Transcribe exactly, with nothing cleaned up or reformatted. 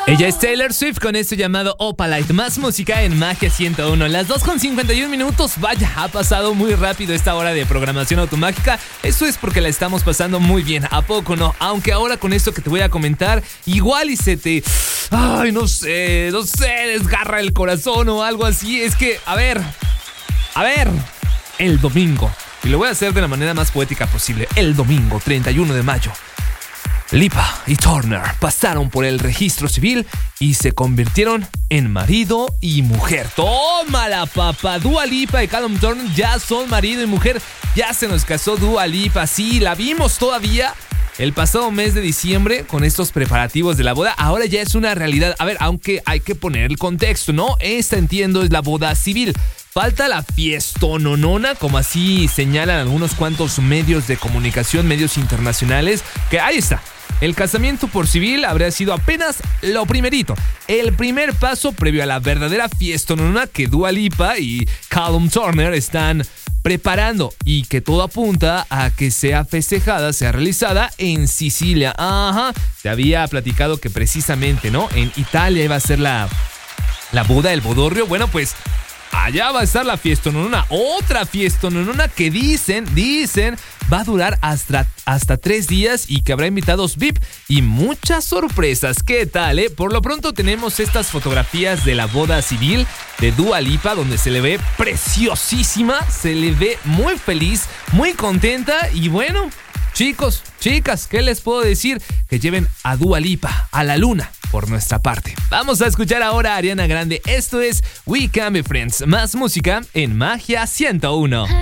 Ella es Taylor Swift con esto llamado Opalite. Más música en Magia ciento uno. Las dos con cincuenta y un minutos. Vaya, ha pasado muy rápido esta hora de programación automágica. Eso es porque la estamos pasando muy bien. ¿A poco no? Aunque ahora con esto que te voy a comentar, igual y se te... Ay, no sé, no sé, desgarra el corazón o algo así. Es que, a ver, a ver, el domingo. Y lo voy a hacer de la manera más poética posible. El domingo, treinta y uno de mayo. Lipa y Turner pasaron por el registro civil y se convirtieron en marido y mujer. ¡Tómala, papá! Dua Lipa y Callum Turner ya son marido y mujer. Ya se nos casó Dua Lipa. Sí, la vimos todavía el pasado mes de diciembre con estos preparativos de la boda. Ahora ya es una realidad. A ver, aunque hay que poner el contexto, ¿no? Esta, entiendo, es la boda civil. Falta la fiestononona, como así señalan algunos cuantos medios de comunicación, medios internacionales, que ahí está. El casamiento por civil habría sido apenas lo primerito, el primer paso previo a la verdadera fiestonona que Dua Lipa y Callum Turner están preparando y que todo apunta a que sea festejada, sea realizada en Sicilia. Ajá, te había platicado que precisamente, ¿no? En Italia iba a ser la, la boda, el bodorrio. Bueno, pues allá va a estar la fiestonona, otra fiestonona que dicen, dicen, va a durar hasta, hasta tres días y que habrá invitados V I P y muchas sorpresas. ¿Qué tal, eh? Por lo pronto tenemos estas fotografías de la boda civil de Dua Lipa, donde se le ve preciosísima, se le ve muy feliz, muy contenta y bueno, chicos, chicas, ¿qué les puedo decir? Que lleven a Dua Lipa a la luna por nuestra parte. Vamos a escuchar ahora a Ariana Grande. Esto es We Can Be Friends. Más música en Magia ciento uno.